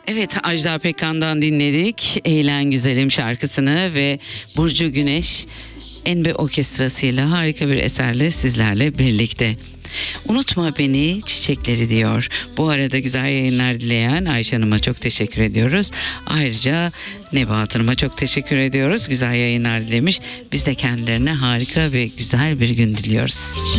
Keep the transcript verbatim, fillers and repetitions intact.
Evet, Ajda Pekkan'dan dinledik Eğlen Güzelim şarkısını ve Burcu Güneş Enbe Orkestrası'yla harika bir eserle sizlerle birlikte. Unutma beni çiçekleri diyor. Bu arada güzel yayınlar dileyen Ayşe Hanım'a çok teşekkür ediyoruz. Ayrıca Nebahat Hanım'a çok teşekkür ediyoruz. Güzel yayınlar dilemiş. Biz de kendilerine harika ve güzel bir gün diliyoruz.